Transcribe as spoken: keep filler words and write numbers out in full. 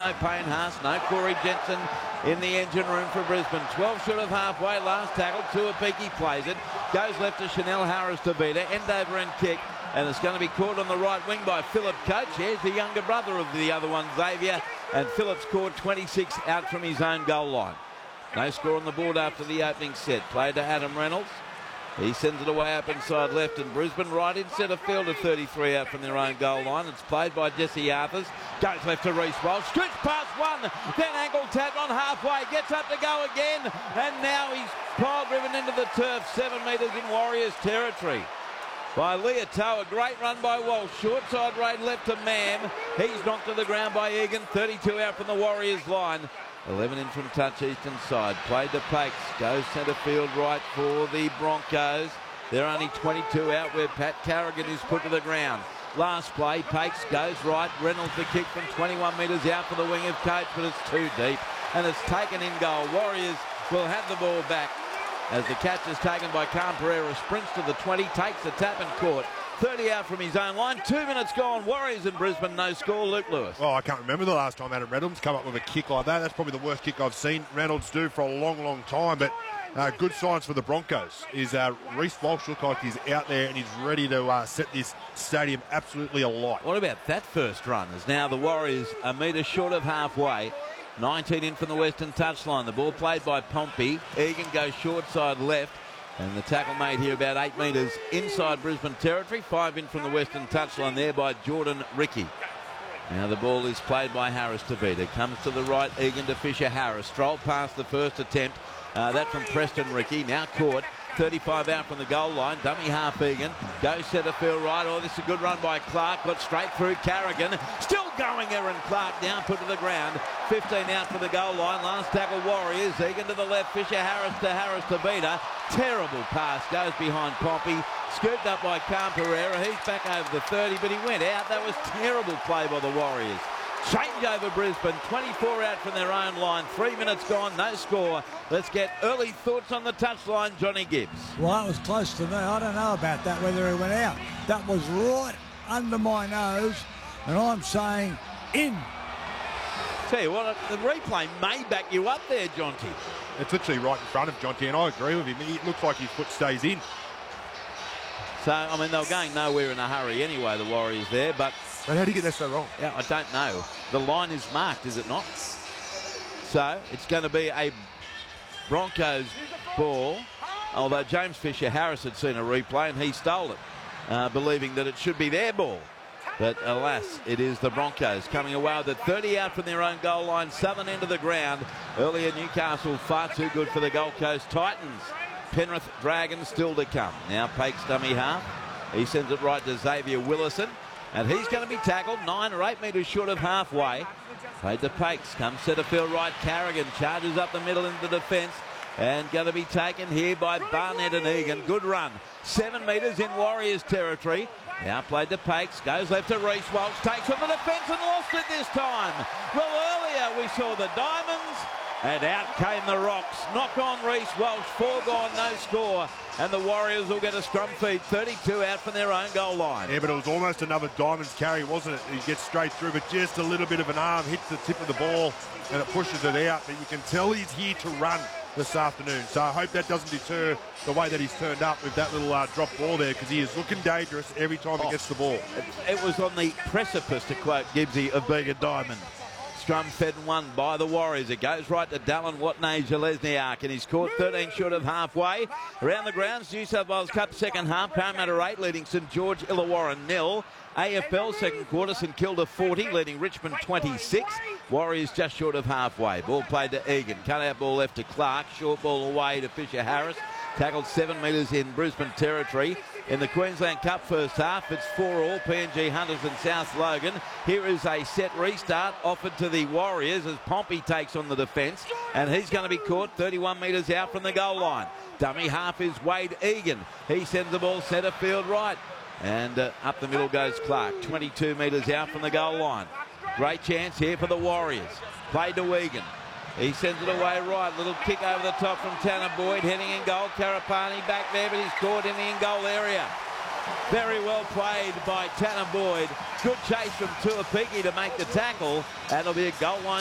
no Payne Haas, no Corey Jensen in the engine room for Brisbane. twelve short of halfway, last tackle, Tuapiki plays it, goes left to Chanel Harris to beat her, end over and kick, and it's going to be caught on the right wing by Philip Coates. Here's the younger brother of the other one, Xavier, and Phillips scored twenty-six out from his own goal line. No score on the board after the opening set. Played to Adam Reynolds. He sends it away up inside left, and Brisbane right in centre field of thirty-three out from their own goal line. It's played by Jesse Arthurs. Goes left to Reece Walsh. Scoots past one, then ankle tap on halfway. Gets up to go again, and now he's pile driven into the turf, seven metres in Warriors territory. By Leotow, a great run by Walsh. Short side raid left to Mam. He's knocked to the ground by Egan. thirty-two out from the Warriors line. eleven in from touch eastern side. Played to Pakes. Goes centre field right for the Broncos. They're only twenty-two out where Pat Carrigan is put to the ground. Last play, Pakes goes right. Reynolds the kick from twenty-one metres out for the wing of Coates, but it's too deep. And it's taken in goal. Warriors will have the ball back as the catch is taken by Khan Pereira. Sprints to the twenty, takes the tap and caught. thirty out from his own line. Two minutes gone. Warriors in Brisbane, no score. Luke Lewis. Oh, I can't remember the last time Adam Reynolds come up with a kick like that. That's probably the worst kick I've seen Reynolds do for a long, long time. But uh, good signs for the Broncos is uh, Reece Walsh looks like he's out there and he's ready to uh, set this stadium absolutely alight. What about that first run? As now the Warriors a metre short of halfway. nineteen in from the western touchline. The ball played by Pompey. Egan goes short side left. And the tackle made here about eight metres inside Brisbane territory. Five in from the western touchline there by Jordan Ricky. Now the ball is played by Harris to Vita. Comes to the right, Egan to Fisher Harris. Stroll past the first attempt. Uh, that from Preston Ricky. Now caught. thirty-five out from the goal line. Dummy half Egan. Goes centre field right. Oh, this is a good run by Clark. Got straight through Carrigan. Still going, Aaron Clark down, put to the ground. fifteen out for the goal line. Last tackle Warriors. Egan to the left. Fisher Harris to Harris to Vita. Terrible pass. Goes behind Pompey. Scooped up by Khan Pereira. He's back over the thirty, but he went out. That was terrible play by the Warriors. Change over Brisbane, twenty-four out from their own line. Three minutes gone, no score. Let's get early thoughts on the touchline, Johnny Gibbs. Well, that was close to me. I don't know about that, whether he went out. That was right under my nose, and I'm saying in. Tell you what, the replay may back you up there, Jonty. It's literally right in front of Jonty, and I agree with him. It looks like his foot stays in. So, I mean, they were going nowhere in a hurry anyway, the Warriors there, but... But how do you get that so wrong? Yeah, I don't know. The line is marked, is it not? So, it's going to be a Broncos ball, although James Fisher Harris had seen a replay and he stole it, uh, believing that it should be their ball. But alas, it is the Broncos coming away with it. thirty out from their own goal line, southern end of the ground. Earlier Newcastle far too good for the Gold Coast Titans. Penrith Dragons still to come. Now Pakes dummy half. He sends it right to Xavier Willison. And he's going to be tackled nine or eight metres short of halfway. Played to Pakes. Comes centre field right. Carrigan charges up the middle into defence. And going to be taken here by Barnett and Egan. Good run. Seven metres in Warriors territory. Now played to Pakes. Goes left to Reece Walsh. Takes on the defence and lost it this time. Well, earlier we saw the Diamonds. And out came the Rocks. Knock on Reece Walsh. Four gone, no score. And the Warriors will get a scrum feed. thirty-two out from their own goal line. Yeah, but it was almost another Diamonds carry, wasn't it? He gets straight through, but just a little bit of an arm hits the tip of the ball and it pushes it out. But you can tell he's here to run this afternoon. So I hope that doesn't deter the way that he's turned up with that little uh, drop ball there, because he is looking dangerous every time oh, he gets the ball. It, it was on the precipice, to quote Gibbsy, of being a diamond. Scrum fed and won by the Warriors. It goes right to Dallin Watney-Jalesniak, and he's caught thirteen short of halfway. Around the grounds, New South Wales Cup second half, Parramatta eight leading St George Illawarra nil. A F L second quarter, St Kilda forty leading Richmond twenty-six. Warriors just short of halfway. Ball played to Egan. Cut out ball left to Clark. Short ball away to Fisher Harris. Tackled seven metres in Brisbane territory. In the Queensland Cup first half, it's four all, P N G Hunters and South Logan. Here is a set restart offered to the Warriors as Pompey takes on the defence, and he's going to be caught thirty-one metres out from the goal line. Dummy half is Wade Egan. He sends the ball centre field right, and uh, up the middle goes Clark, twenty-two metres out from the goal line. Great chance here for the Warriors. Played to Egan. He sends it away right. Little kick over the top from Tanner Boyd. Heading in goal. Karapani back there, but he's caught in the in-goal area. Very well played by Tanner Boyd. Good chase from Tuapiki to make the tackle. That'll be a goal line.